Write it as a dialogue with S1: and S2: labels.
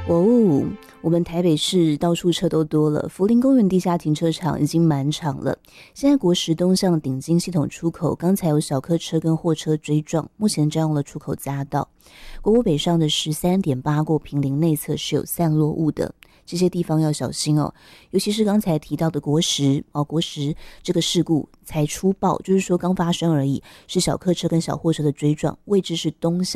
S1: 哦，我们台北市到处车都多了，福林公园地下停车场已经满场了。现在国十东向顶金系统出口，刚才有小客车跟货车追撞，目前占用了出口匝道。国五北上的13.8过坪林内侧是有散落物的，这些地方要小心哦。尤其是刚才提到的国十这个事故才出报，就是说刚发生而已，是小客车跟小货车的追撞，位置是东向